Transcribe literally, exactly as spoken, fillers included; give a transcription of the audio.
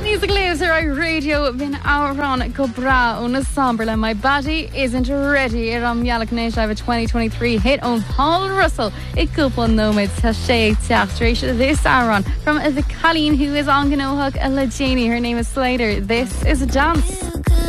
Music lives ar radio bin áran go bra óna Somberla. My body isn't ready. Ar an mealach néis I have a twenty twenty-three hit on Paul Russell. I cúpla nóid tá sé teachtaréis this áran from the Colleen who is on Ganohug a Lajani. Her name is Slater. This is a dance.